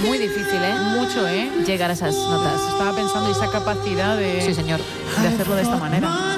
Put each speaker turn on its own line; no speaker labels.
Muy difícil, ¿eh?
Mucho, ¿eh?
Llegar a esas notas.
Estaba pensando esa capacidad de,
Sí, señor.
de hacerlo de esta manera.